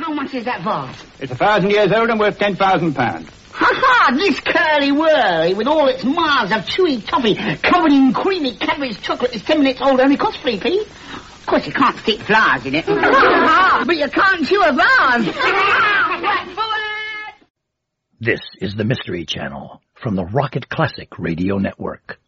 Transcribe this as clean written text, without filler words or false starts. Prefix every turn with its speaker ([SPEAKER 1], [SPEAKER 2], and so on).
[SPEAKER 1] How much is that vase?
[SPEAKER 2] It's 1,000 years old and worth £10,000.
[SPEAKER 1] Ha-ha! This curly-whirly, with all its miles of chewy toffee covered in creamy Cadbury's chocolate, is 10 minutes old, only costs 3p. Of course, you can't stick flowers in it. But you can't chew a vase.
[SPEAKER 3] This is the Mystery Channel from the Rocket Classic Radio Network.